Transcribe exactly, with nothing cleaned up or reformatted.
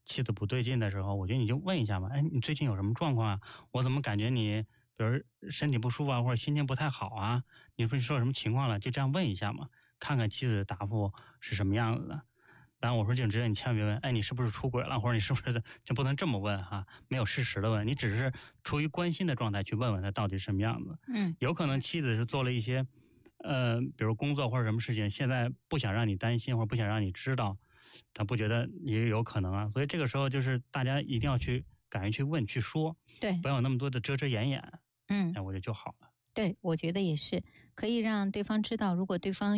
妻子不对劲的时候，我觉得你就问一下嘛，哎，你最近有什么状况啊？我怎么感觉你比如身体不舒服啊，或者心情不太好啊？你说说什么情况了？就这样问一下嘛，看看妻子的答复是什么样子的。当然我说这种职业你千万别问，哎，你是不是出轨了，或者你是不是，就不能这么问哈，没有事实的问，你只是出于关心的状态去问问他到底什么样子。 嗯， 有可能妻子是做了一些呃，比如工作或者什么事情，现在不想让你担心或者不想让你知道，他不觉得也有可能啊。所以这个时候就是大家一定要去敢于去问去说， 对， 不要有那么多的遮遮掩掩， 嗯， 哎，我觉得就好了。 对，我觉得也是可以让对方知道，如果对方